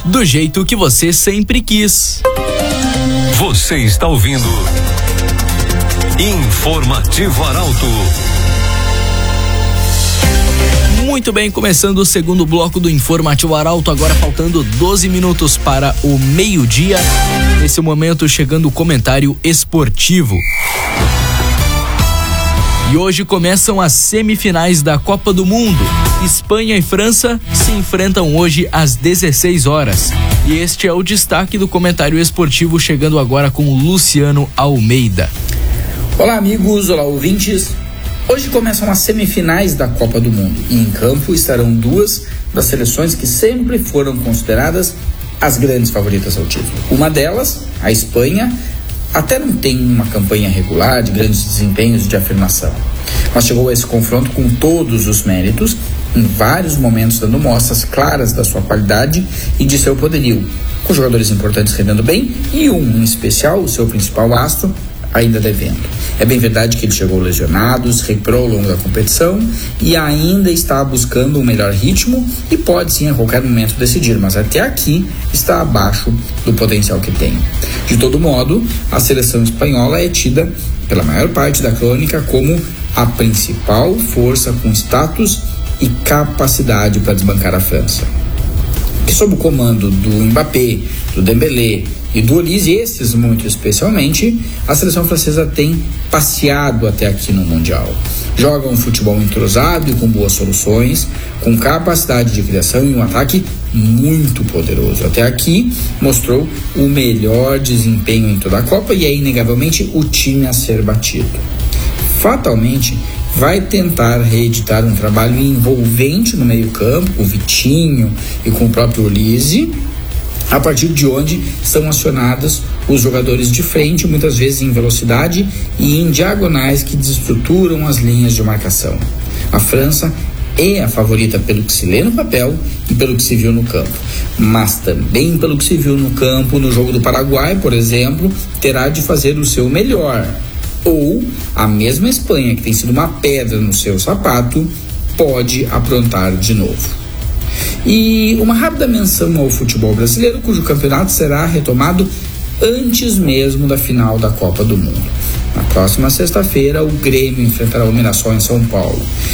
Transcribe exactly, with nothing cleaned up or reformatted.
do jeito que você sempre quis. Você está ouvindo Informativo Arauto. Muito bem, começando o segundo bloco do Informativo Arauto, agora faltando doze minutos para o meio-dia. Nesse momento chegando o comentário esportivo. E hoje começam as semifinais da Copa do Mundo. Espanha e França se enfrentam hoje às dezesseis horas. E este é o destaque do comentário esportivo, chegando agora com o Luciano Almeida. Olá amigos, olá ouvintes. Hoje começam as semifinais da Copa do Mundo e em campo estarão duas das seleções que sempre foram consideradas as grandes favoritas ao título. Uma delas, a Espanha, até não tem uma campanha regular de grandes desempenhos de afirmação, mas chegou a esse confronto com todos os méritos, em vários momentos dando mostras claras da sua qualidade e de seu poderio, com jogadores importantes rendendo bem e um, em especial, o seu principal astro, ainda devendo. É bem verdade que ele chegou lesionado, se recuperou ao longo da competição e ainda está buscando um melhor ritmo e pode sim a qualquer momento decidir, mas até aqui está abaixo do potencial que tem. De todo modo, a seleção espanhola é tida pela maior parte da crônica como a principal força com status e capacidade para desbancar a França. Que sob o comando do Mbappé, do Dembélé e do Olise, esses muito especialmente, a seleção francesa tem passeado até aqui no Mundial. Joga um futebol entrosado e com boas soluções, com capacidade de criação e um ataque muito poderoso. Até aqui mostrou o melhor desempenho em toda a Copa e é inegavelmente o time a ser batido. Fatalmente, vai tentar reeditar um trabalho envolvente no meio-campo, com o Vitinho e com o próprio Olise, a partir de onde são acionados os jogadores de frente, muitas vezes em velocidade e em diagonais que desestruturam as linhas de marcação. A França é a favorita pelo que se lê no papel e pelo que se viu no campo, mas também pelo que se viu no campo no jogo do Paraguai, por exemplo, terá de fazer o seu melhor. Ou a mesma Espanha, que tem sido uma pedra no seu sapato, pode aprontar de novo. E uma rápida menção ao futebol brasileiro, cujo campeonato será retomado antes mesmo da final da Copa do Mundo. Na próxima sexta-feira, o Grêmio enfrentará o Mirassol em São Paulo.